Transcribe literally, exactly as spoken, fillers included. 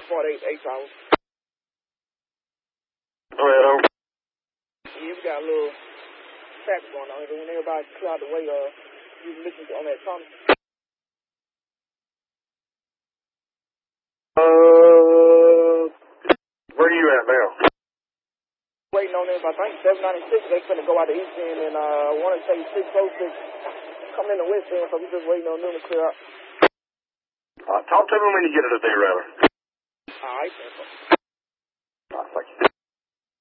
forty-eight, eight hours. Go ahead, over. Yeah, we got a little traffic going on here. When everybody clear out the way, uh, you can listen to on that tunnel. Uh, where are you at now? Waiting on them. I think seven ninety-six, they finna go out the east end, and uh, I want to say six oh six coming in the west end, so we just waiting on them to clear out. Uh, talk to me when you get it a day, rather. All right,